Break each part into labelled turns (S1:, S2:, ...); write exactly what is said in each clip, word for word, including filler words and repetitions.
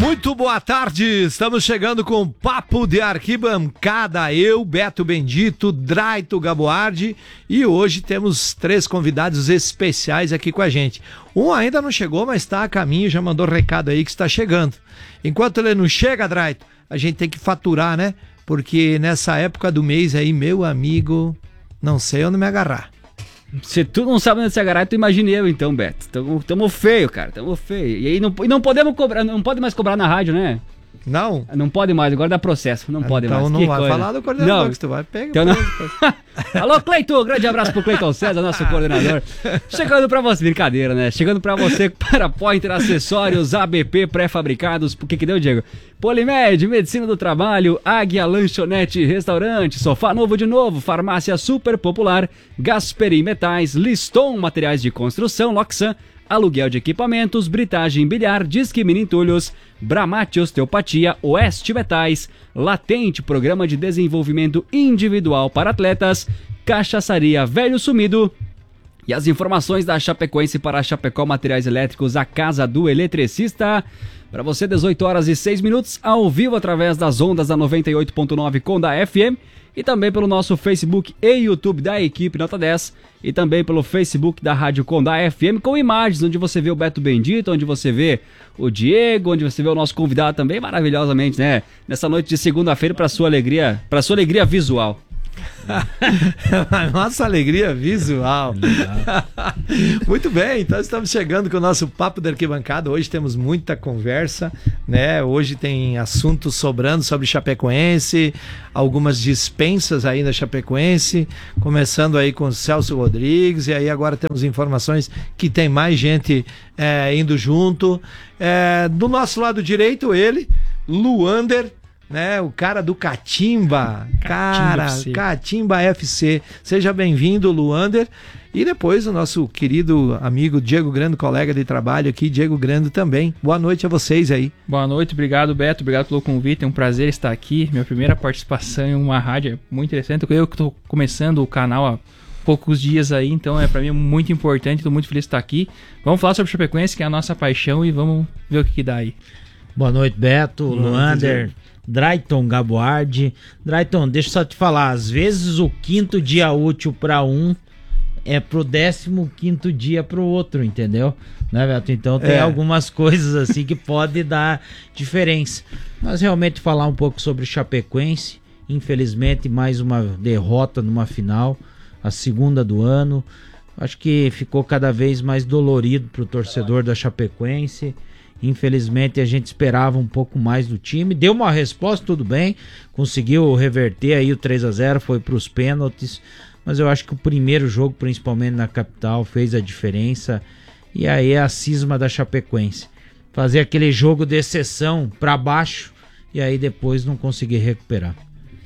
S1: Muito boa tarde, estamos chegando com Papo de Arquibancada, eu, Beto Bendito, Draito Gaboardi, e hoje temos três convidados especiais aqui com a gente. Um ainda não chegou, mas está a caminho, já mandou recado aí que está chegando. Enquanto ele não chega, Draito, a gente tem que faturar, né? Porque nessa época do mês aí, meu amigo, não sei onde me agarrar.
S2: Se tu não sabe onde se agarrar, tu imagina eu então, Beto. Tamo, tamo feio, cara, tamo feio. E aí não, e não podemos cobrar, não pode mais cobrar na rádio, né?
S1: Não?
S2: Não pode mais, agora dá processo, não pode
S1: então
S2: mais.
S1: Então não
S2: que
S1: vai
S2: coisa.
S1: falar do coordenador,
S2: não.
S1: que tu vai pegar.
S2: Então não... Alô, Cleiton, grande abraço pro Cleiton César, nosso coordenador. Chegando pra você, brincadeira, né? Chegando pra você para Pointer Acessórios, A B P pré-fabricados. O que que deu, Diego? Polimed, Medicina do Trabalho, Águia Lanchonete, Restaurante, Sofá Novo de Novo, Farmácia Super Popular, Gasperi Metais, Liston Materiais de Construção, Loxan, Aluguel de Equipamentos, Britagem Bilhar, Disque Mini Entulhos, Bramate Osteopatia, Oeste Metais, Latente Programa de Desenvolvimento Individual para Atletas, Cachaçaria Velho Sumido. E as informações da Chapecoense para a Chapecó Materiais Elétricos, a Casa do Eletricista. Para você, dezoito horas e seis minutos, ao vivo através das ondas da noventa e oito ponto nove com da F M. E também pelo nosso Facebook e YouTube da equipe Nota dez. E também pelo Facebook da Rádio Com da F M, com imagens, onde você vê o Beto Bendito, onde você vê o Diego, onde você vê o nosso convidado também, maravilhosamente, né? Nessa noite de segunda-feira, para sua alegria, para sua alegria visual.
S1: Nossa alegria visual. Muito bem, então estamos chegando com o nosso Papo da Arquibancada. Hoje temos muita conversa, né? Hoje tem assuntos sobrando sobre Chapecoense, algumas dispensas aí da Chapecoense, começando aí com o Celso Rodrigues, e aí agora temos informações que tem mais gente é, indo junto. É, do nosso lado direito, ele, Luander, né, o cara do Catimba, cara, Catimba F C. Catimba F C. Seja bem-vindo, Luander. E depois o nosso querido amigo Diego Grande, colega de trabalho aqui, Diego Grande também. Boa noite a vocês aí.
S3: Boa noite, obrigado, Beto, obrigado pelo convite, é um prazer estar aqui. Minha primeira participação em uma rádio é muito interessante. Eu que estou começando o canal há poucos dias aí, então é para mim muito importante, estou muito feliz de estar aqui. Vamos falar sobre Chapecoense, que é a nossa paixão, e vamos ver o que, que dá aí.
S4: Boa noite, Beto, Boa Luander. Noite, Drayton Gaboardi. Drayton, deixa eu só te falar, às vezes o quinto dia útil para um é pro décimo quinto dia pro outro, entendeu? Né, Beto? Então tem é. algumas coisas assim que pode dar diferença. Mas realmente falar um pouco sobre Chapecoense, infelizmente mais uma derrota numa final, a segunda do ano. Acho que ficou cada vez mais dolorido pro torcedor da Chapecoense. Infelizmente a gente esperava um pouco mais do time, deu uma resposta, tudo bem, conseguiu reverter aí o três a zero, foi para os pênaltis, mas eu acho que o primeiro jogo, principalmente na capital, fez a diferença, e aí é a cisma da Chapecoense, fazer aquele jogo de exceção para baixo, e aí depois não conseguir recuperar.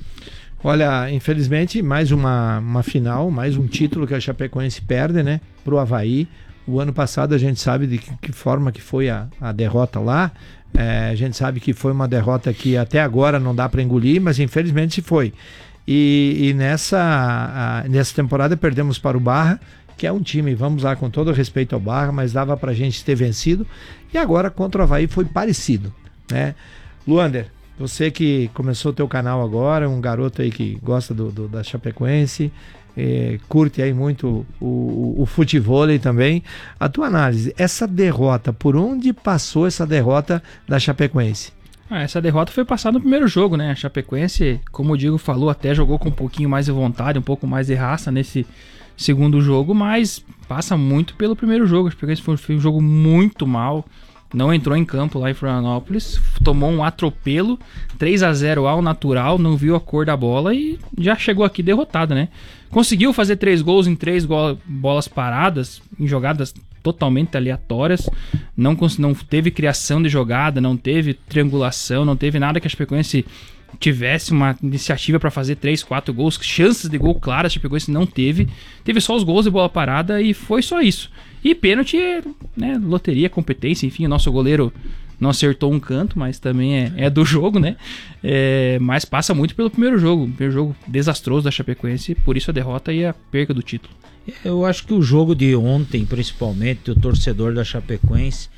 S1: Olha, infelizmente mais uma, uma final, mais um título que a Chapecoense perde, né, pro Avaí. O ano passado a gente sabe de que, que forma que foi a, a derrota lá, é, a gente sabe que foi uma derrota que até agora não dá para engolir, mas infelizmente se foi. E, e nessa, a, nessa temporada perdemos para o Barra, que é um time, vamos lá, com todo respeito ao Barra, mas dava para a gente ter vencido, e agora contra o Avaí foi parecido, né? Luander, você que começou o teu canal agora, um garoto aí que gosta do, do, da Chapecoense, É, curte aí muito o, o, o futevôlei também. A tua análise, essa derrota, por onde passou essa derrota da Chapecoense?
S3: Ah, essa derrota foi passada no primeiro jogo, né? A Chapecoense, como o Diego falou, até jogou com um pouquinho mais de vontade, um pouco mais de raça nesse segundo jogo, mas passa muito pelo primeiro jogo. A Chapecoense foi, foi um jogo muito mal, não entrou em campo lá em Florianópolis, tomou um atropelo, três a zero ao natural, não viu a cor da bola e já chegou aqui derrotado, né? Conseguiu fazer três gols em três go- bolas paradas, em jogadas totalmente aleatórias, não, cons- não teve criação de jogada, não teve triangulação, não teve nada que a Chapecoense tivesse uma iniciativa para fazer três, quatro gols, chances de gol claras, a Chapecoense não teve, teve só os gols de bola parada e foi só isso. E pênalti, né, loteria, competência, enfim, o nosso goleiro não acertou um canto, mas também é, é do jogo, né? É, mas passa muito pelo primeiro jogo, o primeiro jogo desastroso da Chapecoense, por isso a derrota e a perca do título.
S4: Eu acho que o jogo de ontem, principalmente, o torcedor da Chapecoense,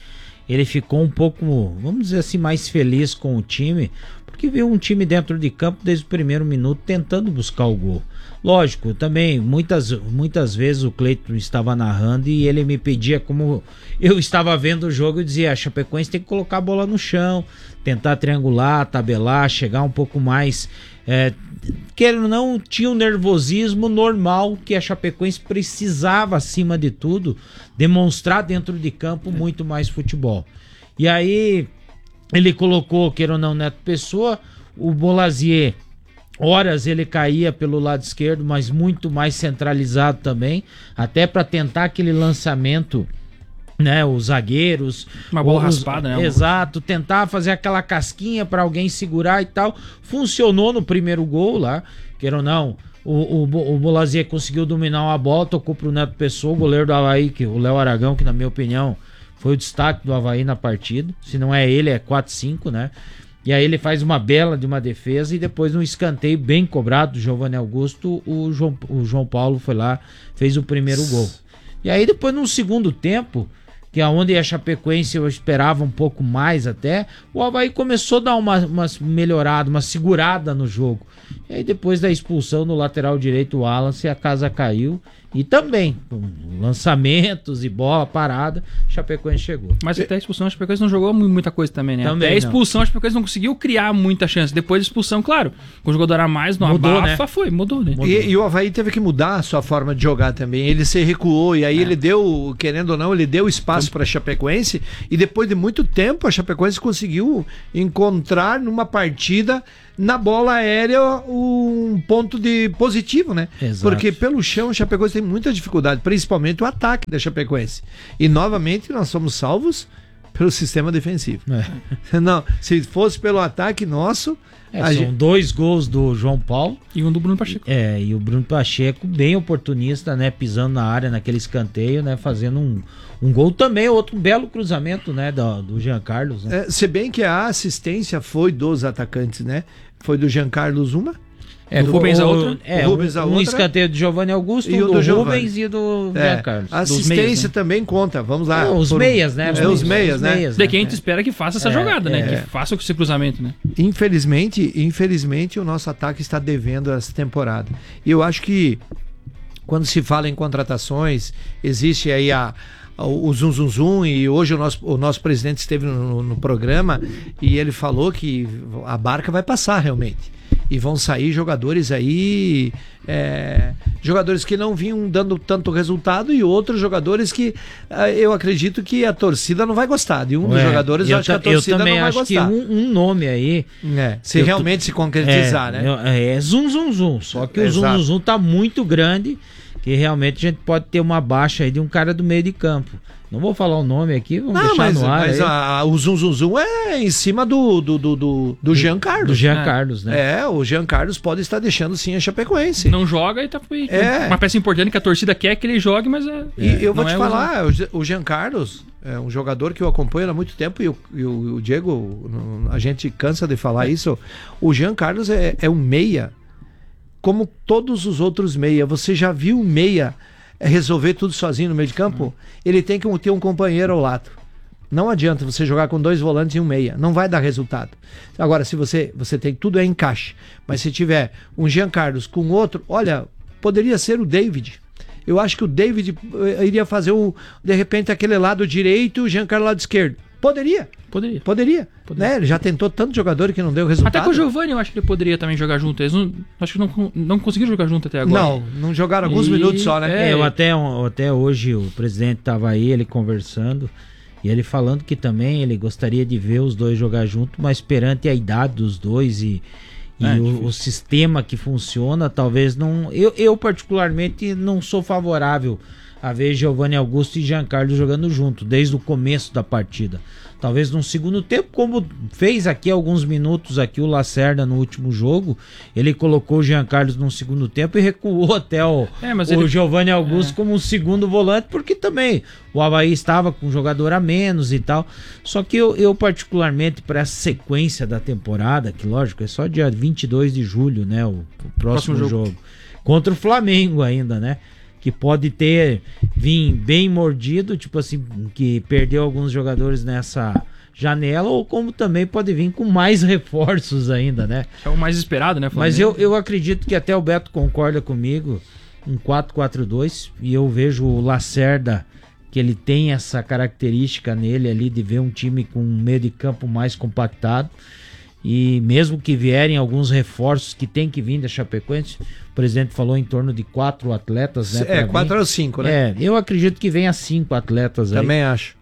S4: ele ficou um pouco, vamos dizer assim, mais feliz com o time, porque viu um time dentro de campo desde o primeiro minuto tentando buscar o gol. Lógico, também muitas, muitas vezes o Cleiton estava narrando e ele me pedia, como eu estava vendo o jogo, eu dizia, a Chapecoense tem que colocar a bola no chão, tentar triangular, tabelar, chegar um pouco mais, é, querendo ou não, tinha um nervosismo normal que a Chapecoense precisava, acima de tudo, demonstrar dentro de campo muito mais futebol. E aí ele colocou, querendo ou não, Neto Pessoa, o Bolazier, horas ele caía pelo lado esquerdo, mas muito mais centralizado também, até para tentar aquele lançamento, né, os zagueiros,
S3: uma bola
S4: os,
S3: raspada, né?
S4: Exato, tentar fazer aquela casquinha para alguém segurar e tal. Funcionou no primeiro gol lá, queira ou não. O, o, o Bolazier conseguiu dominar uma bola, tocou pro Neto Pessoa, o goleiro do Avaí, que, o Léo Aragão, que na minha opinião foi o destaque do Avaí na partida. Se não é ele, é quatro cinco, né? E aí ele faz uma bela de uma defesa e depois um escanteio bem cobrado do Giovanni Augusto, o João, o João Paulo foi lá, fez o primeiro gol. E aí depois no segundo tempo, que é onde a Chapecoense eu esperava um pouco mais até, o Avaí começou a dar uma, uma melhorada, uma segurada no jogo. E aí depois da expulsão no lateral direito, o Wallace, a casa caiu. E também, com lançamentos e bola parada, a Chapecoense chegou.
S3: Mas até a expulsão, a Chapecoense não jogou muita coisa também, né?
S4: Também
S3: até a expulsão,
S4: não.
S3: a Chapecoense não conseguiu criar muita chance. Depois da expulsão, claro, com o jogador a mais no
S4: Mudou,
S3: abafa,
S4: né?
S3: foi, mudou, né?
S4: Mudou.
S1: E, e o Avaí teve que mudar a sua forma de jogar também. Ele se recuou e aí é. ele deu, querendo ou não, ele deu espaço para a Chapecoense e depois de muito tempo a Chapecoense conseguiu encontrar numa partida na bola aérea um ponto de positivo, né?
S4: Exato.
S1: Porque pelo chão a Chapecoense tem muita dificuldade, principalmente o ataque da Chapecoense. E novamente nós somos salvos pelo sistema defensivo. É. Não, se fosse pelo ataque nosso...
S4: É, são gente... dois gols do João Paulo.
S3: E um do Bruno Pacheco.
S4: É, e o Bruno Pacheco bem oportunista, né? Pisando na área naquele escanteio, né? Fazendo um, um gol também, outro belo cruzamento, né? Do, do Jean Carlos. Né?
S1: É, se bem que a assistência foi dos atacantes, né? Foi do Jean Carlos uma.
S3: É, do Rubens a outra.
S4: É,
S1: o Rubens
S4: um,
S1: a
S4: um
S1: outra.
S4: escanteio do Giovanni Augusto,
S1: e
S4: um
S1: o
S4: do,
S1: do
S4: Rubens e do
S1: é,
S4: Jean Carlos.
S1: A assistência
S3: meias, né?
S1: também conta, vamos lá.
S4: É, os
S1: Por...
S4: meias, né?
S1: É, os meias, né?
S4: meias,
S3: Daí que a gente espera que faça essa
S4: É,
S3: jogada, né?
S1: é.
S3: Que faça esse cruzamento, né?
S1: Infelizmente, infelizmente o nosso ataque está devendo essa temporada. E eu acho que quando se fala em contratações, existe aí a o zum zum zum, e hoje o nosso, o nosso presidente esteve no, no programa e ele falou que a barca vai passar realmente. E vão sair jogadores aí, é, jogadores que não vinham dando tanto resultado e outros jogadores que é, eu acredito que a torcida não vai gostar. De um dos
S4: Ué,
S1: jogadores eu, eu acho que a torcida não vai
S4: acho
S1: gostar.
S4: Que um, um nome aí...
S1: É, se realmente se concretizar,
S4: é,
S1: né?
S4: É, é zum zum zum, só que o
S1: Exato.
S4: zum zum zum tá muito grande, que realmente a gente pode ter uma baixa aí de um cara do meio de campo. Não vou falar o nome aqui, vamos
S1: Não,
S4: deixar
S1: mas,
S4: no ar.
S1: mas
S4: aí.
S1: a, o Zum Zum Zum é em cima do, do, do, do, do Jean Carlos.
S4: Do Jean
S3: É.
S4: Carlos, né?
S1: É, o Jean Carlos pode estar deixando sim a Chapecoense.
S3: Não joga e tá
S1: É.
S3: uma peça importante que a torcida quer que ele jogue, mas é,
S1: E eu vou
S3: não
S1: te
S3: é
S1: falar, o o Jean Carlos é um jogador que eu acompanho há muito tempo e o, e o- o Diego, não- a gente cansa de falar isso. O Jean Carlos é, é um meia, como todos os outros meia. Você já viu um meia resolver tudo sozinho no meio de campo? Ele tem que ter um companheiro ao lado. Não adianta você jogar com dois volantes e um meia. Não vai dar resultado. Agora, se você, você tem tudo é encaixe. Mas se tiver um Jean Carlos com outro, olha, poderia ser o David. Eu acho que o David eh, iria fazer o, de repente aquele lado direito e o Jean Carlos lado esquerdo. Poderia,
S3: Poderia.
S1: poderia.
S3: Poderia.
S1: Né? Ele já tentou tanto jogador que não deu resultado.
S3: Até com o Giovanni eu acho que ele poderia também jogar junto. Eles não, acho que não, não conseguiram jogar junto até agora.
S1: Não, não jogaram alguns
S3: E-
S1: minutos só, né?
S3: É,
S4: É, eu até, até hoje o presidente estava aí, ele conversando, e ele falando que também ele gostaria de ver os dois jogar junto, mas perante a idade dos dois e, e
S3: É,
S4: o,
S3: difícil.
S4: o sistema que funciona, talvez não... Eu, eu particularmente não sou favorável a ver Giovanni Augusto e Jean Carlos jogando junto, desde o começo da partida. Talvez num segundo tempo, como fez aqui alguns minutos aqui o Lacerda no último jogo, ele colocou o Jean Carlos num segundo tempo e recuou até o,
S3: É, mas
S4: o
S3: ele-
S4: Giovanni Augusto
S3: É.
S4: como um segundo volante, porque também o Avaí estava com um jogador a menos e tal. Só que eu, eu particularmente, para essa sequência da temporada, que lógico, é só dia vinte e dois de julho, né? O, o próximo,
S3: Próximo jogo.
S4: jogo. Contra o Flamengo ainda, né? que pode ter, vir bem mordido, tipo assim, que perdeu alguns jogadores nessa janela, ou como também pode vir com mais reforços ainda, né?
S3: É o mais esperado, né, Flamengo?
S4: Mas eu, eu acredito que até o Beto concorda comigo, um quatro quatro dois, e eu vejo o Lacerda, que ele tem essa característica nele ali de ver um time com um meio de campo mais compactado, e mesmo que vierem alguns reforços que tem que vir da Chapecoense, o presidente falou em torno de quatro atletas, né?
S1: É, quatro ou cinco, né?
S4: É, eu acredito que venha cinco atletas aí.
S1: Também acho.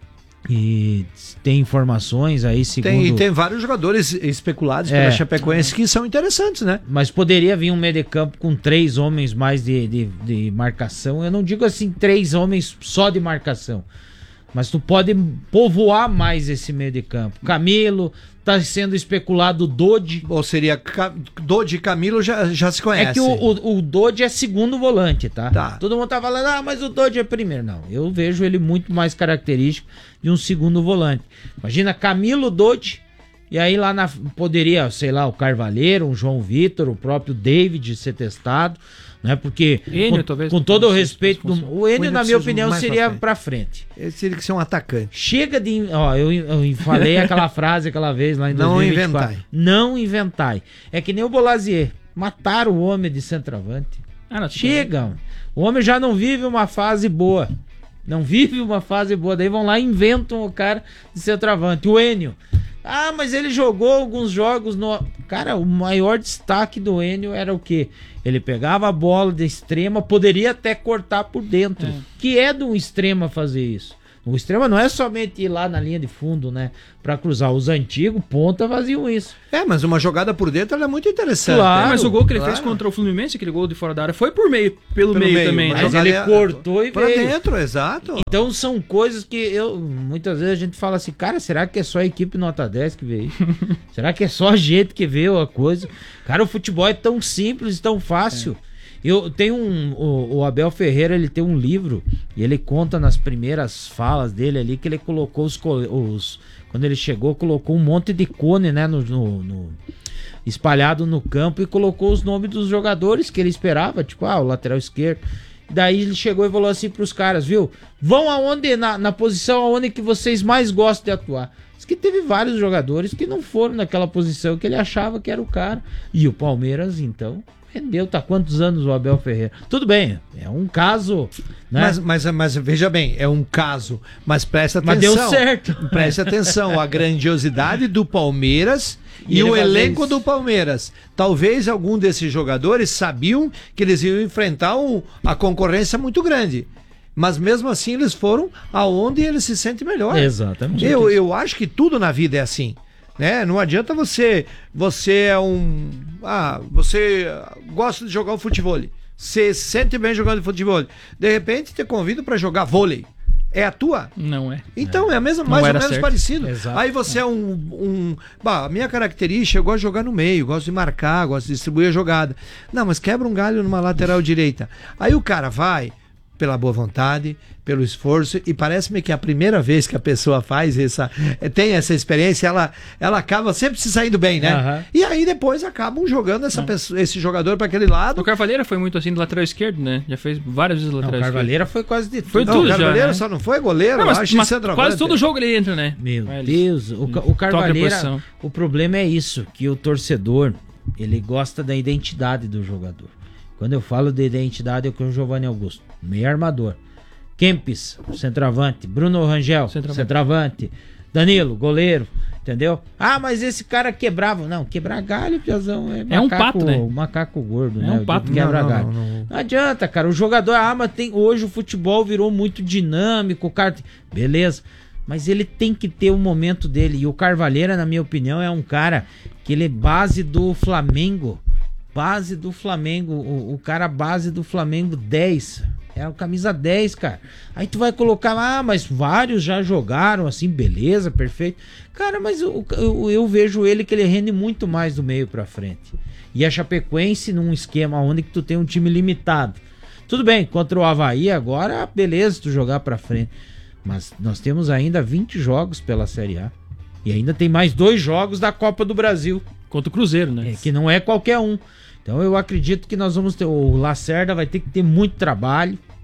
S4: E tem informações aí, segundo...
S1: Tem, e tem vários jogadores especulados
S4: É.
S1: pela Chapecoense que são interessantes, né?
S4: Mas poderia vir um meio de campo com três homens mais de, de, de marcação. Eu não digo assim, três homens só de marcação. Mas tu pode povoar mais esse meio de campo. Camilo, tá sendo especulado o Dodi.
S1: Ou seria Ca- Dodi e Camilo já, já se conhecem.
S4: É que o, o, o Dodi é segundo volante, tá?
S1: Tá.
S4: Todo mundo tá falando, ah, mas o Dodi é primeiro. Não, eu vejo ele muito mais característico de um segundo volante. Imagina Camilo, Dodi, e aí lá na, poderia, sei lá, o Carvalheiro, um João Vitor, o próprio David ser testado, né? Porque,
S3: Enio,
S4: com,
S3: talvez,
S4: com todo o
S3: não sei se
S4: respeito, do,
S3: funciona.
S4: o Enio,
S1: Enio
S4: na minha
S1: precisa
S4: opinião,
S1: mais pra
S4: seria
S1: frente.
S4: pra frente.
S1: Ele teria que ser um atacante.
S4: Chega de. Ó, eu, eu falei aquela frase aquela vez lá em
S1: Não
S4: dois mil e vinte e quatro.
S1: inventai.
S4: Não inventai. É que nem o Bolazier. Mataram o homem de centroavante.
S3: Ah, não,
S4: Chega. Mano. O homem já não vive uma fase boa. Não vive uma fase boa. Daí vão lá e inventam o cara de centroavante. O Enio. Ah, mas ele jogou alguns jogos no... Cara, o maior destaque do Enio era o quê? Ele pegava a bola de extrema, poderia até cortar por dentro.
S3: É.
S4: Que é de um extrema fazer isso. O extrema não é somente ir lá na linha de fundo, né? Pra cruzar. Os antigos ponta faziam isso.
S1: É, mas uma jogada por dentro ela é muito interessante.
S4: Claro.
S1: né?
S3: Mas o gol que ele
S1: Claro.
S3: fez contra o Fluminense, aquele gol de fora da área, foi por meio, pelo,
S1: Pelo
S3: meio,
S1: meio,
S3: também,
S1: mas
S3: né?
S4: Mas
S1: ali
S4: ele
S1: é-
S4: cortou e
S1: Pra
S4: veio.
S1: dentro, exato.
S4: Então são coisas que eu muitas vezes a gente fala assim, cara, será que é só a equipe nota dez que vê isso? Será que é só a gente que vê a coisa? Cara, o futebol é tão simples, tão fácil. Eu tenho um o, o Abel Ferreira, ele tem um livro e ele conta nas primeiras falas dele ali que ele colocou os, co- os quando ele chegou, colocou um monte de cone, né, no, no- no- espalhado no campo e colocou os nomes dos jogadores que ele esperava, tipo, ah, o lateral esquerdo. Daí ele chegou e falou assim pros caras, viu? Vão aonde, na, na posição aonde que vocês mais gostam de atuar. Diz que teve vários jogadores que não foram naquela posição que ele achava que era o cara. E o Palmeiras, então, rendeu. Tá quantos anos o Abel Ferreira? Tudo bem, é um caso, né?
S1: Mas, mas, mas veja bem, é um caso. Mas presta atenção.
S4: Mas deu certo.
S1: Presta atenção, a grandiosidade do Palmeiras
S4: E
S1: e,
S4: ele
S1: o
S4: fazer
S1: elenco
S4: isso.
S1: do Palmeiras. Talvez algum desses jogadores sabiam que eles iam enfrentar um, a concorrência muito grande. Mas mesmo assim eles foram aonde eles se sentem melhor.
S4: Exatamente.
S1: Eu, eu acho que tudo na vida é assim, né? Não adianta você, você é um, ah, você gosta de jogar o futebol, você se sente bem jogando futebol, de repente te convido para jogar vôlei, é a tua?
S3: Não é.
S1: Então é, a mesma,
S3: Não
S1: mais ou
S3: era
S1: menos
S3: certo.
S1: parecido.
S4: Exato.
S1: Aí você é, um, um, bah, a minha característica, eu gosto de jogar no meio, gosto de marcar, gosto de distribuir a jogada. Não, mas quebra um galho numa lateral direita. Aí o cara vai pela boa vontade, pelo esforço, e parece-me que a primeira vez que a pessoa faz essa, tem essa experiência, ela, ela acaba sempre se saindo bem, né?
S4: Aham.
S1: E aí depois acabam jogando essa pessoa, esse jogador para aquele lado.
S3: O Carvalheira foi muito assim do lateral esquerdo, né? Já fez várias vezes
S4: Não,
S3: lateral
S4: o
S3: esquerdo.
S4: Carvalheira foi quase de tudo.
S3: Foi
S1: Não,
S3: tudo
S1: o
S3: já,
S1: Carvalheira
S3: né?
S1: só não foi goleiro,
S3: Não, mas,
S1: eu acho, e
S3: mas
S1: centroavante.
S3: quase todo jogo ele entra, né?
S4: Meu
S3: Mas-
S4: Deus, o, Ca- o
S3: Toca a
S4: Carvalheira,
S3: posição.
S4: o problema é isso, que o torcedor, ele gosta da identidade do jogador. Quando eu falo de identidade, é com o Giovanni Augusto, meio armador. Kempis, centroavante. Bruno Rangel,
S3: Centroavante.
S4: centroavante. Danilo, goleiro, entendeu? Ah, mas esse cara quebrava. Não, quebrar galho, piazão, é,
S3: É um
S4: macaco-
S3: pato, né?
S4: macaco gordo,
S3: É
S4: né?
S3: um
S4: Eu
S3: pato.
S4: digo quebra
S1: Não, não,
S4: galho.
S1: não, não.
S4: Não adianta, cara. O jogador, ah, mas tem, hoje o futebol virou muito dinâmico, o cara... tem- Beleza. Mas ele tem que ter o momento dele. E o Carvalheira, na minha opinião, é um cara que ele é base do Flamengo. Base do Flamengo. O, o cara base do Flamengo dez. É o camisa dez, cara. Aí tu vai colocar lá, ah, mas vários já jogaram assim, beleza, perfeito. Cara, mas eu, eu, eu vejo ele que ele rende muito mais do meio pra frente. E a Chapecoense num esquema onde que tu tem um time limitado. Tudo bem, contra o Avaí agora, beleza, tu jogar pra frente. Mas nós temos ainda vinte jogos pela Série A. E ainda tem mais dois jogos da Copa do Brasil.
S3: Contra o Cruzeiro, né?
S4: É, que não é qualquer um. Então eu acredito que nós vamos ter. O Lacerda vai ter que ter muito trabalho.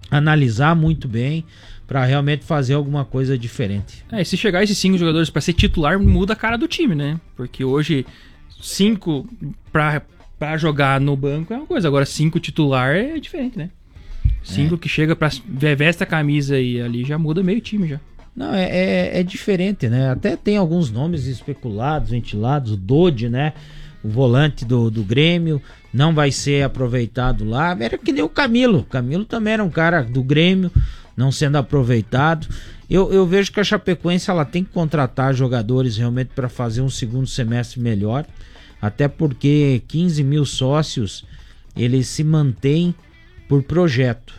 S4: analisar muito bem para realmente fazer alguma coisa diferente.
S3: É, e se chegar esses cinco jogadores para ser titular, muda a cara do time, né? Porque hoje, cinco para para jogar no banco é uma coisa, agora cinco titular é diferente, né? Cinco é. que chega para veste a camisa e ali já muda meio time já.
S4: Não, é, é, é diferente, né? Até tem alguns nomes especulados, ventilados, o Dodi, né? O volante do, do Grêmio não vai ser aproveitado lá. Era que nem o Camilo. O Camilo também era um cara do Grêmio, não sendo aproveitado. Eu, eu vejo que a Chapecoense ela tem que contratar jogadores realmente para fazer um segundo semestre melhor. Até porque quinze mil sócios, eles se mantêm por projeto.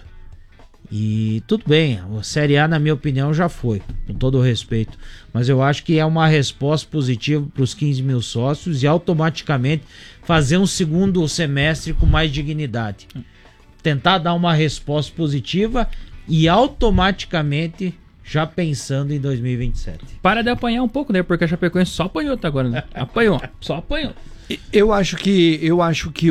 S4: E tudo bem, a Série A, na minha opinião, já foi, com todo o respeito. Mas eu acho que é uma resposta positiva para os quinze mil sócios e automaticamente fazer um segundo semestre com mais dignidade. Tentar dar uma resposta positiva e automaticamente já pensando em dois mil e vinte e sete.
S3: Para de apanhar um pouco, né? Porque a Chapecoense só apanhou até agora, né? Apanhou, só apanhou.
S1: Eu acho que, eu acho que o,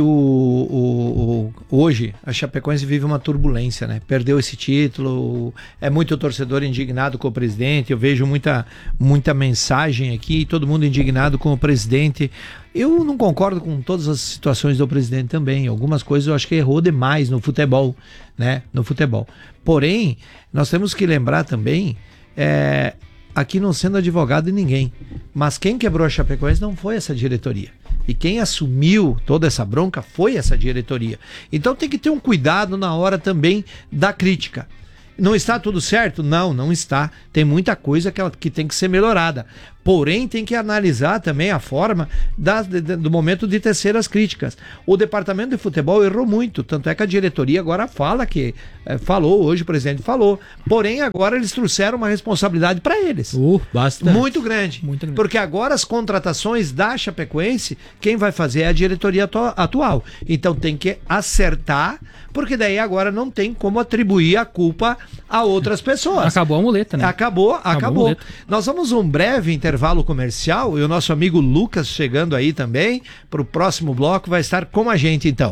S1: o, o, hoje a Chapecoense vive uma turbulência, né? Perdeu esse título, é muito torcedor indignado com o presidente, eu vejo muita, muita mensagem aqui, todo mundo indignado com o presidente. Eu não concordo com todas as situações do presidente também, algumas coisas eu acho que errou demais no futebol, né? No futebol. Porém, nós temos que lembrar também, é, aqui não sendo advogado de ninguém, mas quem quebrou a Chapecoense não foi essa diretoria. E quem assumiu toda essa bronca foi essa diretoria. Então tem que ter um cuidado na hora também da crítica. Não está tudo certo? Não, não está. Tem muita coisa que, ela, que tem que ser melhorada. Porém, tem que analisar também a forma da, de, do momento de tecer as críticas. O departamento de futebol errou muito, tanto é que a diretoria agora fala que, é, falou, hoje o presidente falou, porém agora eles trouxeram uma responsabilidade para eles.
S4: Uh, bastante.
S1: Muito grande. Muito grande. Porque agora as contratações da Chapecoense, quem vai fazer é a diretoria atu- atual. Então tem que acertar, porque daí agora não tem como atribuir a culpa a outras pessoas.
S3: Acabou a muleta, né?
S1: Acabou, acabou. acabou. Nós vamos um breve intervalo comercial e o nosso amigo Lucas chegando aí também para o próximo bloco vai estar com a gente então.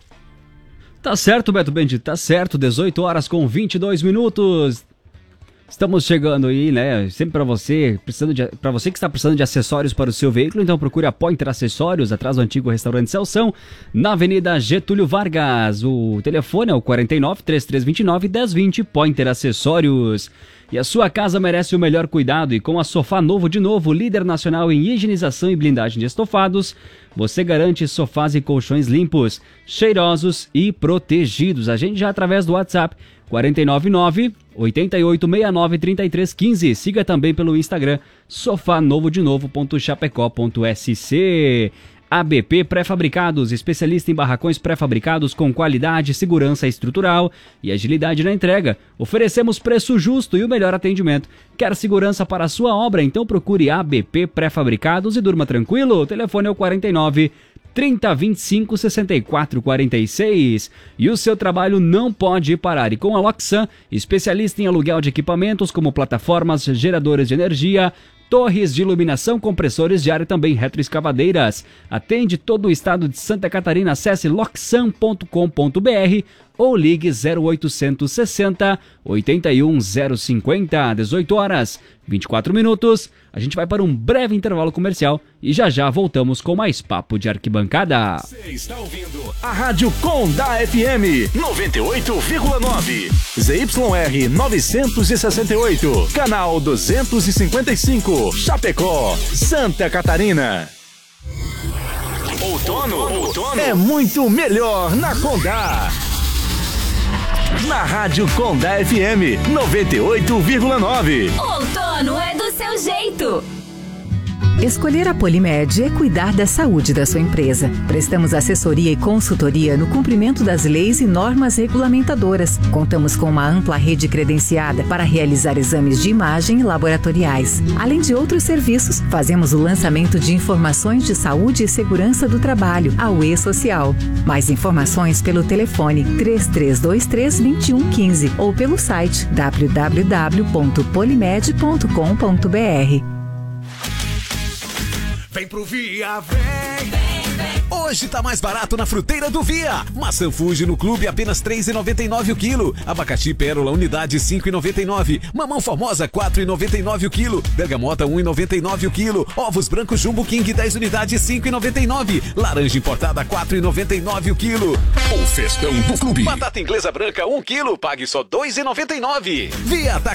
S2: Tá certo, Beto Bendito, tá certo, dezoito horas com vinte e dois minutos. Estamos chegando aí, né, sempre para você, precisando de, para você que está precisando de acessórios para o seu veículo, então procure a Pointer Acessórios, atrás do antigo restaurante Celção, na Avenida Getúlio Vargas. O telefone é o quarenta e nove, trinta e três vinte e nove, dez vinte, Pointer Acessórios. E a sua casa merece o melhor cuidado e com a Sofá Novo de Novo, líder nacional em higienização e blindagem de estofados, você garante sofás e colchões limpos, cheirosos e protegidos. A gente já através do WhatsApp quatro nove nove, oito oito seis nove, três três um cinco. Siga também pelo Instagram sofá novo de novo ponto chapecó ponto s c. A B P Pré-Fabricados, especialista em barracões pré-fabricados com qualidade, segurança estrutural e agilidade na entrega. Oferecemos preço justo e o melhor atendimento. Quer segurança para a sua obra? Então procure A B P Pré-Fabricados e durma tranquilo. O telefone é o quarenta e nove, trinta, vinte e cinco, sessenta e quatro, quarenta e seis. E o seu trabalho não pode parar. E com a Loxan, especialista em aluguel de equipamentos como plataformas, geradores de energia, torres de iluminação, compressores de ar e também retroescavadeiras. Atende todo o estado de Santa Catarina. Acesse loxan ponto com ponto b r ou ligue zero oitocentos sessenta, oitenta e um zero cinquenta, dezoito horas, vinte e quatro minutos. A gente vai para um breve intervalo comercial e já já voltamos com mais papo de arquibancada.
S5: Você está ouvindo a Rádio Condá F M noventa e oito vírgula nove, Z Y R novecentos e sessenta e oito, canal duzentos e cinquenta e cinco, Chapecó, Santa Catarina. Outono, outono é muito melhor na Condá. Na Rádio Condá F M noventa e oito vírgula nove.
S6: Outono é do seu jeito. Escolher a Polimed é cuidar da saúde da sua empresa. Prestamos assessoria e consultoria no cumprimento das leis e normas regulamentadoras. Contamos com uma ampla rede credenciada para realizar exames de imagem e laboratoriais. Além de outros serviços, fazemos o lançamento de informações de saúde e segurança do trabalho, a U E Social. Mais informações pelo telefone três três dois três, dois um um cinco ou pelo site w w w ponto polimed ponto com ponto b r.
S5: Vem pro Via, vem, vem. Hoje tá mais barato na Fruteira do Via. Maçã Fuji no clube apenas três reais e noventa e nove centavos o quilo. Abacaxi Pérola unidade cinco reais e noventa e nove centavos. Mamão Formosa quatro reais e noventa e nove centavos o quilo. Bergamota um real e noventa e nove centavos o quilo. Ovos brancos Jumbo King dez unidades cinco reais e noventa e nove centavos. Laranja importada quatro reais e noventa e nove centavos o quilo.
S7: O festão do clube.
S5: Batata inglesa branca um quilo, pague só dois reais e noventa e nove centavos. Via